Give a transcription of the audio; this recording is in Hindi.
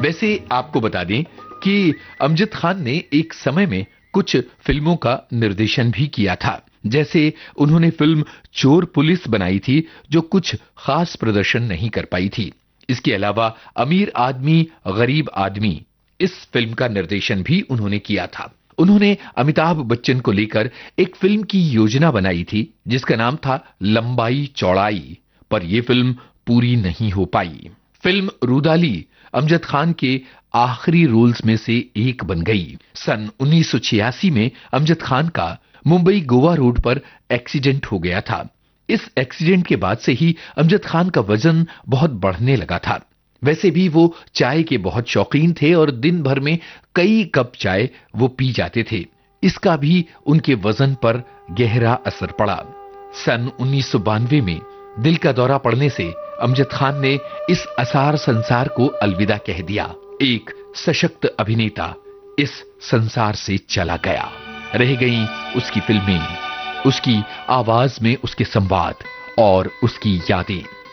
वैसे आपको बता दें कि अमजद खान ने एक समय में कुछ फिल्मों का निर्देशन भी किया था। जैसे उन्होंने फिल्म चोर पुलिस बनाई थी जो कुछ खास प्रदर्शन नहीं कर पाई थी। इसके अलावा अमीर आदमी गरीब आदमी इस फिल्म का निर्देशन भी उन्होंने किया था। उन्होंने अमिताभ बच्चन को लेकर एक फिल्म की योजना बनाई थी जिसका नाम था लंबाई चौड़ाई, पर यह फिल्म पूरी नहीं हो पाई। फिल्म रूदाली अमजद खान के आखिरी रोल्स में से एक बन गई। सन 1986 में अमजद खान का मुंबई गोवा रोड पर एक्सीडेंट हो गया था। इस एक्सीडेंट के बाद से ही अमजद खान का वजन बहुत बढ़ने लगा था। वैसे भी वो चाय के बहुत शौकीन थे और दिन भर में कई कप चाय वो पी जाते थे। इसका भी उनके वजन पर गहरा असर पड़ा। सन 1992 में दिल का दौरा पड़ने से अमजद खान ने इस असार संसार को अलविदा कह दिया। एक सशक्त अभिनेता इस संसार से चला गया। रह गई उसकी फिल्में, उसकी आवाज में उसके संवाद और उसकी यादें।